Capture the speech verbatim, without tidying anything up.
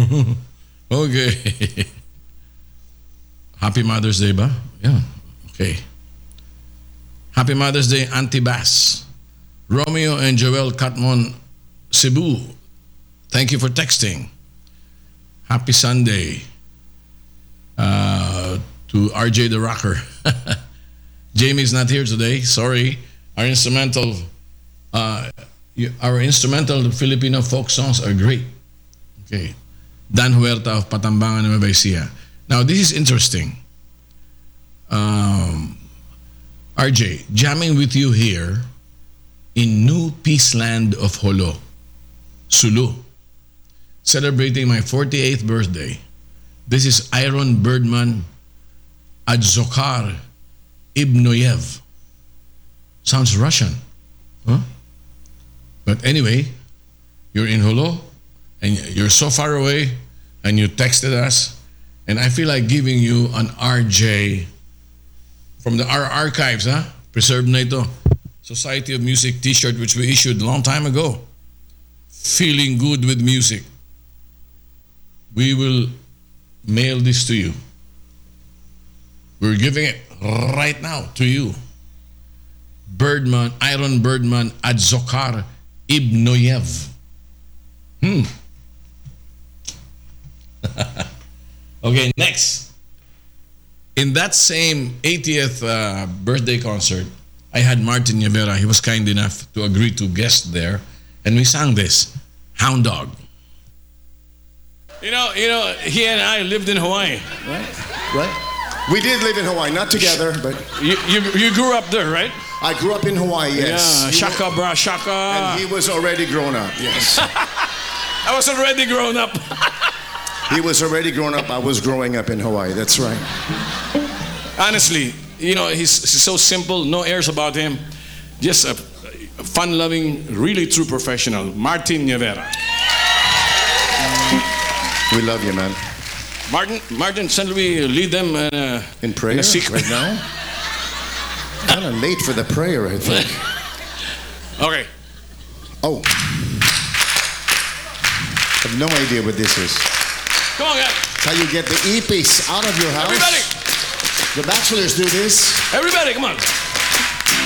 Okay. Happy Mother's Day ba? Yeah. Okay. Happy Mother's Day, Auntie Bass. Romeo and Joel Catmon, Cebu. Thank you for texting. Happy Sunday uh, to R J the Rocker. Jamie's not here today. Sorry. Our instrumental, uh, our instrumental Filipino folk songs are great. Okay. Dan Huerta of Patambangan, Nueva Ecija. Now, this is interesting. Um, R J, jamming with you here in New Peace Land of Holo, Sulu, celebrating my forty-eighth birthday. This is Iron Birdman Adzokar Ibnoyev. Sounds Russian. Huh? But anyway, you're in Holo, and you're so far away, and you texted us, and I feel like giving you an R J from the our archives, huh? Preserved na ito. Society of Music t-shirt which we issued a long time ago. Feeling good with music. We will mail this to you. We're giving it right now to you. Birdman, Iron Birdman Adzokar Ibnoyev. Hmm. Okay, next. In that same eightieth uh, birthday concert, I had Martin Rivera. He was kind enough to agree to guest there, and we sang this, Hound Dog. You know, you know, he and I lived in Hawaii, right? Right? We did live in Hawaii, not together, but You you, you grew up there, right? I grew up in Hawaii, yes. Yeah, He shaka wa- bra shaka. And he was already grown up, yes. I was already grown up. He was already grown up. I was growing up in Hawaii, that's right. Honestly, you know, he's, he's so simple, no airs about him. Just a fun-loving, really true professional, Martin Rivera. We love you, man. Martin, Martin, shall we lead them in a, In prayer in a secret? right now? Kind of late for the prayer, I think. Okay. Oh. I have no idea what this is. Come on, guys. How you get the e-piece out of your house. Everybody. The bachelors do this. Everybody, come on.